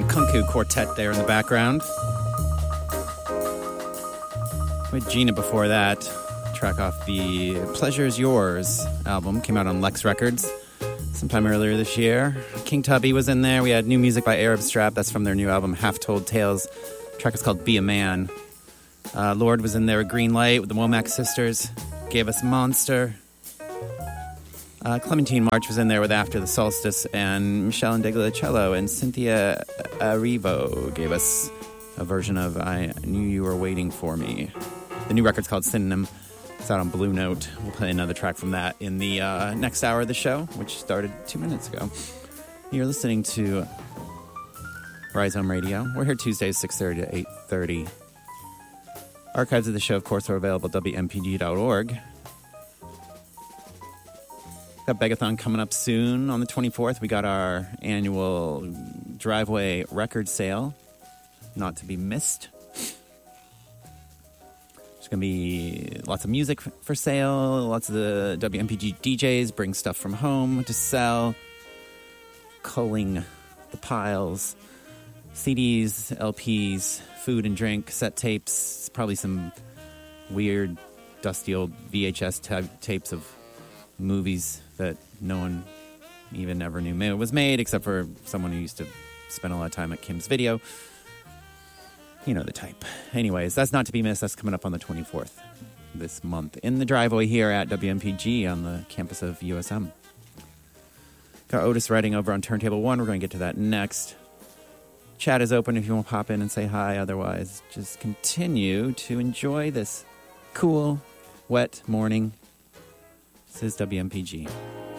Kunku Quartet there in the background. With Gina before that, track off the Pleasure Is Yours album, came out on Lex Records sometime earlier this year. King Tubby was in there. We had new music by Arab Strap, that's from their new album Half Told Tales. The track is called Be a Man. Lord was in there with Green Light with the Womack Sisters, gave us Monster. Clementine March was in there with After the Solstice, and Michelle Indeglicello and Cynthia Erivo gave us a version of I Knew You Were Waiting For Me. The new record's called Synonym. It's out on Blue Note. We'll play another track from that in the next hour of the show, which started 2 minutes ago. You're listening to Rhizome Radio. We're here Tuesdays, 6:30 to 8:30. Archives of the show, of course, are available at WMPG.org. Got Begathon coming up soon on the 24th. We got our annual driveway record sale, not to be missed. There's going to be lots of music for sale. Lots of the WMPG DJs bring stuff from home to sell. Culling the piles. CDs, LPs, food and drink, cassette tapes. Probably some weird, dusty old VHS tapes of movies that no one even ever knew it was made, except for someone who used to spend a lot of time at Kim's Video. You know the type. Anyways, that's not to be missed. That's coming up on the 24th this month in the driveway here at WMPG on the campus of USM. Got Otis Redding over on Turntable 1. We're going to get to that next. Chat is open if you want to pop in and say hi. Otherwise, just continue to enjoy this cool, wet morning. This is WMPG.